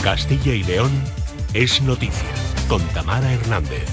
Castilla y León es noticia, con Tamara Hernández.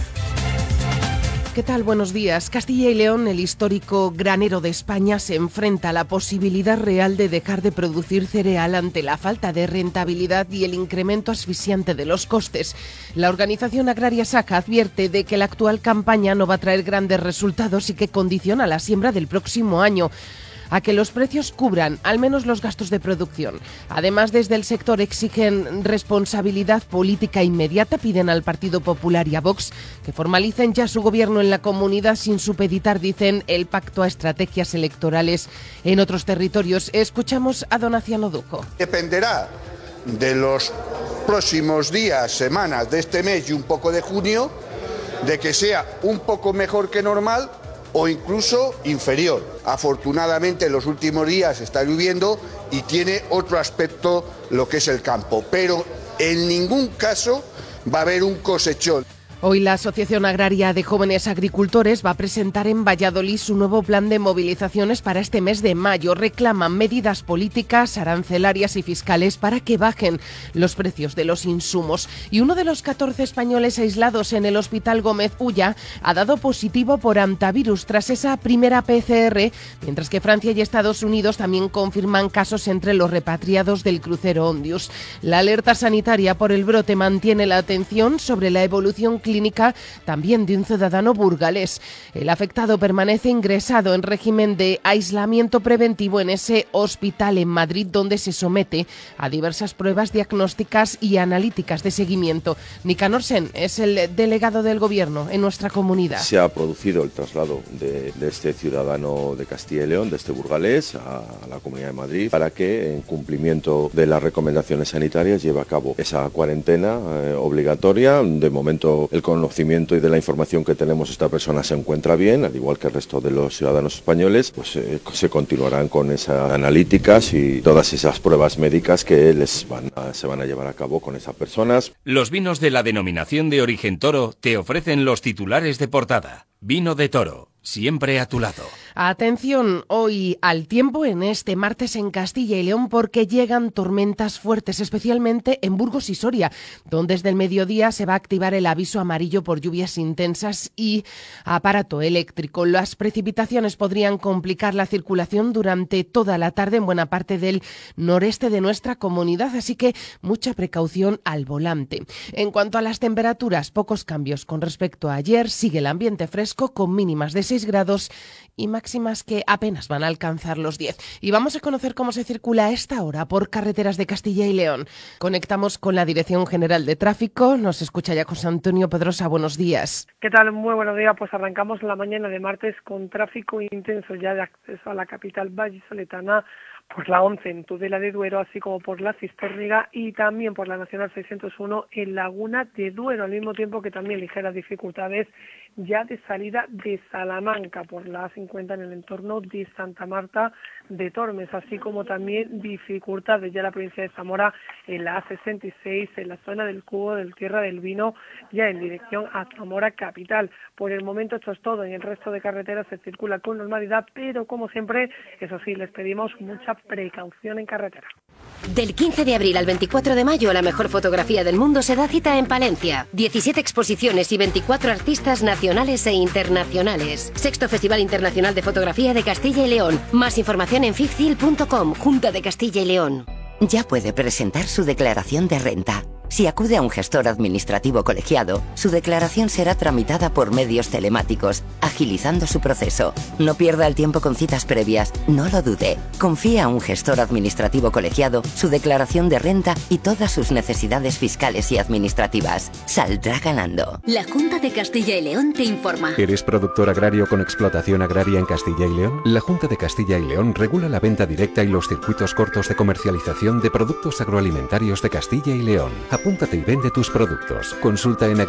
¿Qué tal? Buenos días. Castilla y León, el histórico granero de España, se enfrenta a la posibilidad real de dejar de producir cereal ante la falta de rentabilidad y el incremento asfixiante de los costes. La organización agraria SAC advierte de que la actual campaña no va a traer grandes resultados y que condiciona la siembra del próximo año a que los precios cubran al menos los gastos de producción. Además, desde el sector exigen responsabilidad política inmediata, piden al Partido Popular y a Vox que formalicen ya su gobierno en la comunidad sin supeditar, dicen, el pacto a estrategias electorales en otros territorios. Escuchamos a Donaciano Duco. Dependerá de los próximos días, semanas de este mes y un poco de junio, de que sea un poco mejor que normal o incluso inferior. Afortunadamente en los últimos días está lloviendo y tiene otro aspecto lo que es el campo, pero en ningún caso va a haber un cosechón. Hoy la Asociación Agraria de Jóvenes Agricultores va a presentar en Valladolid su nuevo plan de movilizaciones para este mes de mayo. Reclaman medidas políticas, arancelarias y fiscales para que bajen los precios de los insumos. Y uno de los 14 españoles aislados en el Hospital Gómez Ulla ha dado positivo por hantavirus tras esa primera PCR, mientras que Francia y Estados Unidos también confirman casos entre los repatriados del crucero Ondius. La alerta sanitaria por el brote mantiene la atención sobre la evolución clínica también de un ciudadano burgalés. El afectado permanece ingresado en régimen de aislamiento preventivo en ese hospital en Madrid, donde se somete a diversas pruebas diagnósticas y analíticas de seguimiento. Nicanor Sen es el delegado del Gobierno en nuestra comunidad. Se ha producido el traslado de este ciudadano de Castilla y León, de este burgalés, a la Comunidad de Madrid, para que, en cumplimiento de las recomendaciones sanitarias, lleve a cabo esa cuarentena obligatoria. De momento, el conocimiento y de la información que tenemos, esta persona se encuentra bien, al igual que el resto de los ciudadanos españoles. Pues se continuarán con esas analíticas y todas esas pruebas médicas que se van a llevar a cabo con esas personas. Los vinos de la denominación de origen Toro te ofrecen los titulares de portada. Vino de Toro, siempre a tu lado. Atención hoy al tiempo en este martes en Castilla y León, porque llegan tormentas fuertes, especialmente en Burgos y Soria, donde desde el mediodía se va a activar el aviso amarillo por lluvias intensas y aparato eléctrico. Las precipitaciones podrían complicar la circulación durante toda la tarde en buena parte del noreste de nuestra comunidad, así que mucha precaución al volante. En cuanto a las temperaturas, pocos cambios con respecto a ayer. Sigue el ambiente fresco con mínimas de 6 grados y máximas que apenas van a alcanzar los 10. Y vamos a conocer cómo se circula a esta hora por carreteras de Castilla y León. Conectamos con la Dirección General de Tráfico. Nos escucha ya José Antonio Pedrosa. Buenos días. ¿Qué tal? Muy buenos días. Pues arrancamos la mañana de martes con tráfico intenso ya de acceso a la capital vallisoletana por la 11 en Tudela de Duero, así como por la Cistórniga y también por la Nacional 601 en Laguna de Duero, al mismo tiempo que también ligeras dificultades ya de salida de Salamanca por la A50 en el entorno de Santa Marta de Tormes, así como también dificultades ya en la provincia de Zamora en la A66, en la zona del Cubo del Tierra del Vino, ya en dirección a Zamora capital. Por el momento esto es todo, en el resto de carreteras se circula con normalidad, pero como siempre, eso sí, les pedimos mucha precaución en carretera. Del 15 de abril al 24 de mayo, la mejor fotografía del mundo se da cita en Palencia. 17 exposiciones y 24 artistas nacionales e internacionales. Sexto Festival Internacional de Fotografía de Castilla y León. Más información en fictil.com, Junta de Castilla y León. Ya puede presentar su declaración de renta. Si acude a un gestor administrativo colegiado, su declaración será tramitada por medios telemáticos, agilizando su proceso. No pierda el tiempo con citas previas, no lo dude. Confíe a un gestor administrativo colegiado su declaración de renta y todas sus necesidades fiscales y administrativas. Saldrá ganando. La Junta de Castilla y León te informa. ¿Eres productor agrario con explotación agraria en Castilla y León? La Junta de Castilla y León regula la venta directa y los circuitos cortos de comercialización de productos agroalimentarios de Castilla y León. Apúntate y vende tus productos. Consulta en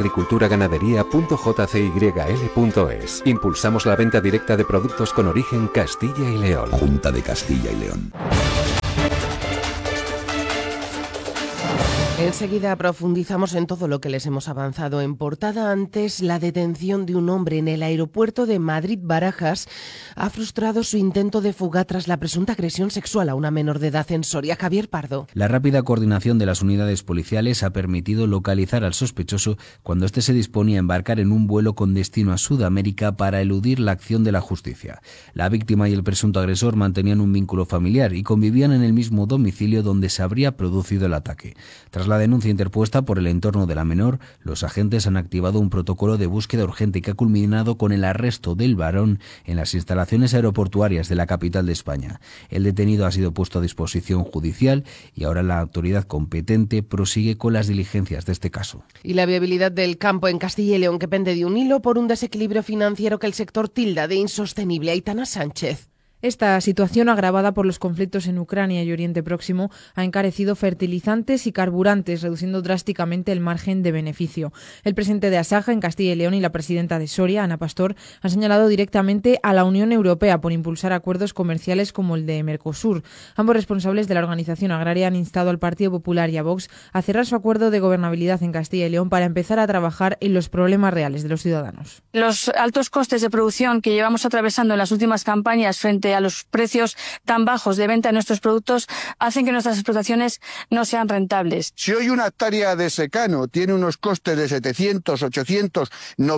agriculturaganadería.jcyl.es. Impulsamos la venta directa de productos con origen Castilla y León. Junta de Castilla y León. Enseguida profundizamos en todo lo que les hemos avanzado en portada. Antes, la detención de un hombre en el aeropuerto de Madrid-Barajas ha frustrado su intento de fuga tras la presunta agresión sexual a una menor de edad en Soria. Javier Pardo. La rápida coordinación de las unidades policiales ha permitido localizar al sospechoso cuando éste se disponía a embarcar en un vuelo con destino a Sudamérica para eludir la acción de la justicia. La víctima y el presunto agresor mantenían un vínculo familiar y convivían en el mismo domicilio donde se habría producido el ataque. Tras la denuncia interpuesta por el entorno de la menor, los agentes han activado un protocolo de búsqueda urgente que ha culminado con el arresto del varón en las instalaciones aeroportuarias de la capital de España. El detenido ha sido puesto a disposición judicial y ahora la autoridad competente prosigue con las diligencias de este caso. Y la viabilidad del campo en Castilla y León que pende de un hilo por un desequilibrio financiero que el sector tilda de insostenible. Aitana Sánchez. Esta situación, agravada por los conflictos en Ucrania y Oriente Próximo, ha encarecido fertilizantes y carburantes, reduciendo drásticamente el margen de beneficio. El presidente de Asaja en Castilla y León y la presidenta de Soria, Ana Pastor, han señalado directamente a la Unión Europea por impulsar acuerdos comerciales como el de Mercosur. Ambos responsables de la organización agraria han instado al Partido Popular y a Vox a cerrar su acuerdo de gobernabilidad en Castilla y León para empezar a trabajar en los problemas reales de los ciudadanos. Los altos costes de producción que llevamos atravesando en las últimas campañas frente a los precios tan bajos de venta de nuestros productos hacen que nuestras explotaciones no sean rentables. Si hoy una hectárea de secano tiene unos costes de 700, 800,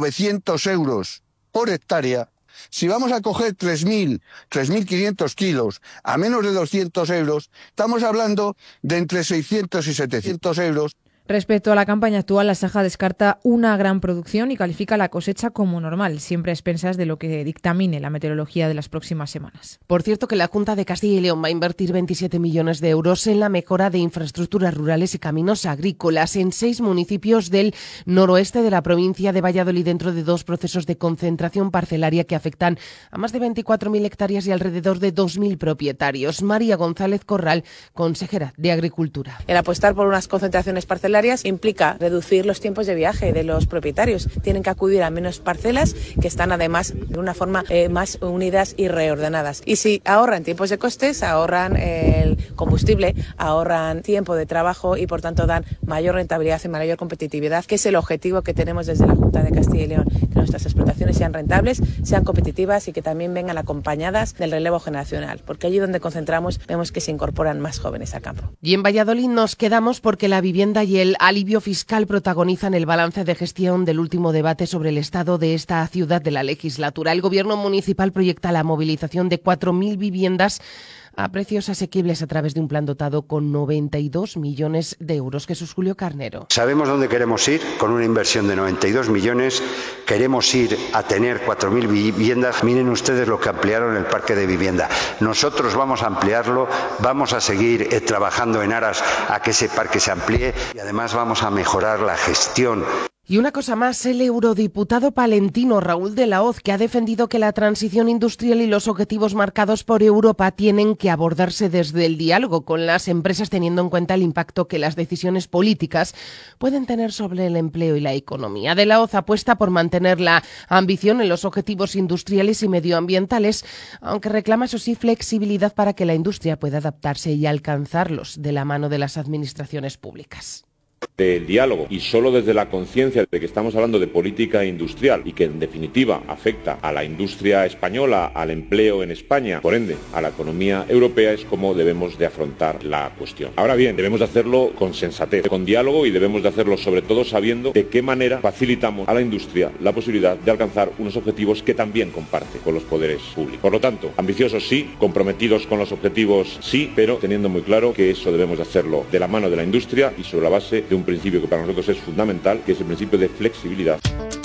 900 euros por hectárea, si vamos a coger 3.000, 3.500 kilos a menos de 200 euros, estamos hablando de entre 600 y 700 euros. Respecto a la campaña actual, la Asaja descarta una gran producción y califica la cosecha como normal, siempre a expensas de lo que dictamine la meteorología de las próximas semanas. Por cierto, que la Junta de Castilla y León va a invertir 27 millones de euros en la mejora de infraestructuras rurales y caminos agrícolas en 6 municipios del noroeste de la provincia de Valladolid, dentro de 2 procesos de concentración parcelaria que afectan a más de 24.000 hectáreas y alrededor de 2.000 propietarios. María González Corral, consejera de Agricultura. El apostar por unas concentraciones parcelarias implica reducir los tiempos de viaje de los propietarios. Tienen que acudir a menos parcelas que están además de una forma más unidas y reordenadas. Y si ahorran tiempos de costes, ahorran el combustible, ahorran tiempo de trabajo y por tanto dan mayor rentabilidad y mayor competitividad, que es el objetivo que tenemos desde la Junta de Castilla y León, que nuestras explotaciones sean rentables, sean competitivas y que también vengan acompañadas del relevo generacional, porque allí donde concentramos vemos que se incorporan más jóvenes al campo. Y en Valladolid nos quedamos porque la vivienda y el alivio fiscal protagonizan el balance de gestión del último debate sobre el estado de esta ciudad de la legislatura. El gobierno municipal proyecta la movilización de 4.000 viviendas a precios asequibles a través de un plan dotado con 92 millones de euros. Jesús Julio Carnero. Sabemos dónde queremos ir. Con una inversión de 92 millones queremos ir a tener 4.000 viviendas. Miren ustedes lo que ampliaron el parque de vivienda. Nosotros vamos a ampliarlo, vamos a seguir trabajando en aras a que ese parque se amplíe y además vamos a mejorar la gestión. Y una cosa más, el eurodiputado palentino Raúl de la Hoz, que ha defendido que la transición industrial y los objetivos marcados por Europa tienen que abordarse desde el diálogo con las empresas, teniendo en cuenta el impacto que las decisiones políticas pueden tener sobre el empleo y la economía. De la Hoz apuesta por mantener la ambición en los objetivos industriales y medioambientales, aunque reclama, eso sí, flexibilidad para que la industria pueda adaptarse y alcanzarlos de la mano de las administraciones públicas. Del diálogo y solo desde la conciencia de que estamos hablando de política industrial y que en definitiva afecta a la industria española, al empleo en España, por ende a la economía europea, es como debemos de afrontar la cuestión. Ahora bien, debemos de hacerlo con sensatez, con diálogo, y debemos de hacerlo sobre todo sabiendo de qué manera facilitamos a la industria la posibilidad de alcanzar unos objetivos que también comparte con los poderes públicos. Por lo tanto, ambiciosos sí, comprometidos con los objetivos sí, pero teniendo muy claro que eso debemos de hacerlo de la mano de la industria y sobre la base de un principio que para nosotros es fundamental, que es el principio de flexibilidad.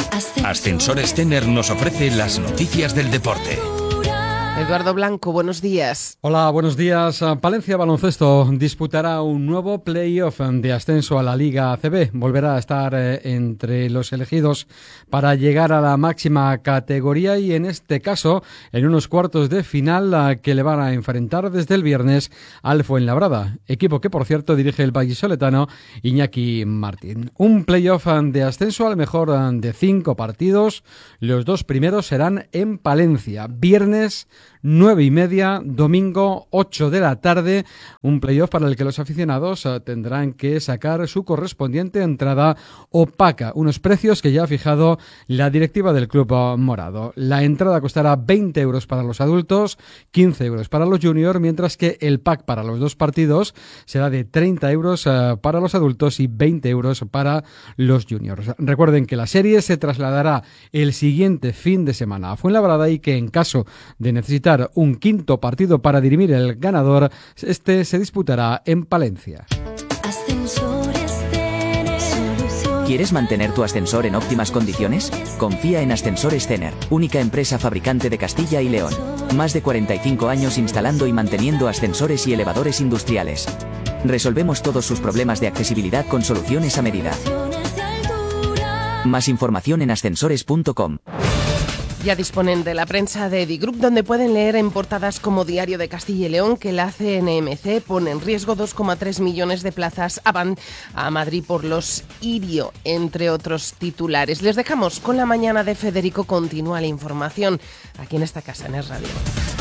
Ascensores Tenner nos ofrece las noticias del deporte. Eduardo Blanco, buenos días. Hola, buenos días. Palencia Baloncesto disputará un nuevo play-off de ascenso a la Liga ACB. Volverá a estar entre los elegidos para llegar a la máxima categoría y en este caso en unos cuartos de final que le van a enfrentar desde el viernes al Fuenlabrada, equipo que por cierto dirige el vallisoletano Iñaki Martín. Un play-off de ascenso al mejor de 5 partidos. Los 2 primeros serán en Palencia, viernes 9:30, domingo 8 de la tarde, un playoff para el que los aficionados tendrán que sacar su correspondiente entrada o paga, unos precios que ya ha fijado la directiva del club morado. La entrada costará 20 euros para los adultos, 15 euros para los juniors, mientras que el pack para los dos partidos será de 30 euros para los adultos y 20 euros para los juniors. Recuerden que la serie se trasladará el siguiente fin de semana a Fuenlabrada y que en caso de necesitar un quinto partido para dirimir el ganador, este se disputará en Palencia. ¿Quieres mantener tu ascensor en óptimas condiciones? Confía en Ascensores Cener, única empresa fabricante de Castilla y León. Más de 45 años instalando y manteniendo ascensores y elevadores industriales. Resolvemos todos sus problemas de accesibilidad con soluciones a medida. Más información en ascensores.com. Ya disponen de la prensa de Edigroup, donde pueden leer en portadas como Diario de Castilla y León que la CNMC pone en riesgo 2,3 millones de plazas a Madrid por los IRIO, entre otros titulares. Les dejamos con la mañana de Federico. Continúa la información aquí en esta casa, en Es Radio.